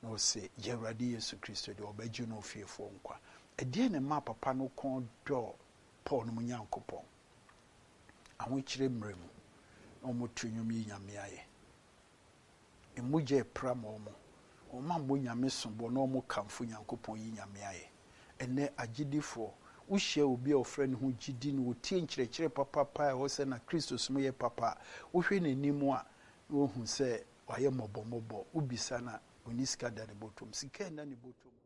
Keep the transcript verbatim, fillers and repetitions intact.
no se Yewrade Yesu Kristo de obeju no fiefo nkwa ede ne ma papa no kon do Paul no munyankopon ahokyire mremu omo tunwum yi nyame aye emuje prama omo oma mo nyame sombo no omo kamfo nyankopon yi nyame aye ene agidifo wo hia obi a ofre ne ho gidi no wotie nkyerɛkyerɛ papa pa a wo se na Kristo som ye papa wo hwe n'anim a wo hu se waye mobomobɔ ubisa na oniska da ne botom sika na ne botom